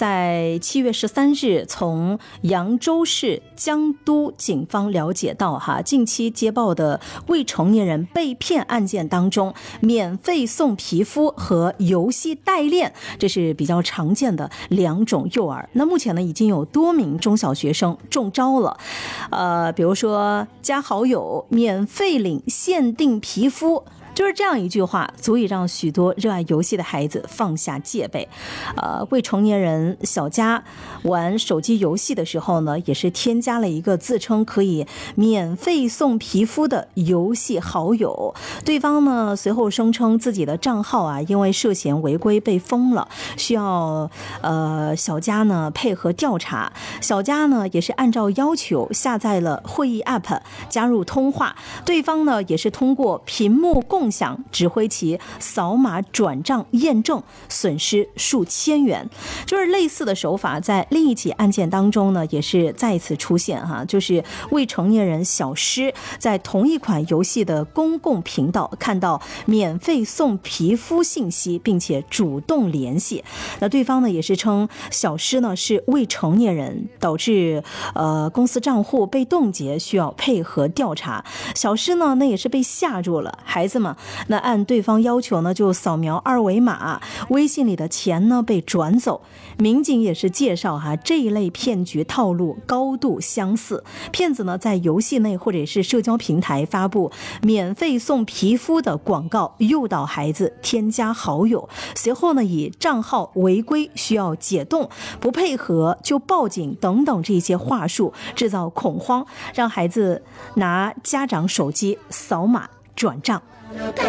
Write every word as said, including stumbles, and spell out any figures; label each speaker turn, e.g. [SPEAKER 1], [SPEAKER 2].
[SPEAKER 1] 在七月十三日，从扬州市江都警方了解到，哈，近期接报的未成年人被骗案件当中，免费送皮肤和游戏代练，这是比较常见的两种诱饵。那目前呢，已经有多名中小学生中招了，呃，比如说加好友，免费领限定皮肤。就是这样一句话，足以让许多热爱游戏的孩子放下戒备。呃，未成年人小佳玩手机游戏的时候呢，也是添加了一个自称可以免费送皮肤的游戏好友。对方呢，随后声称自己的账号啊，因为涉嫌违规被封了，需要呃小佳呢配合调查。小佳呢，也是按照要求下载了会议 app， 加入通话。对方呢，也是通过屏幕共共享指挥其扫码转账验证，损失数千元。就是类似的手法在另一起案件当中呢，也是再次出现哈，就是未成年人小施在同一款游戏的公共频道看到免费送皮肤信息，并且主动联系。那对方呢也是称小施呢是未成年人，导致呃公司账户被冻结，需要配合调查。小施呢那也是被吓住了，孩子们那按对方要求呢，就扫描二维码，微信里的钱呢被转走。民警也是介绍哈，这一类骗局套路高度相似。骗子呢在游戏内或者是社交平台发布免费送皮肤的广告，诱导孩子添加好友，随后呢以账号违规需要解冻，不配合就报警等等这些话术，制造恐慌，让孩子拿家长手机扫码转账。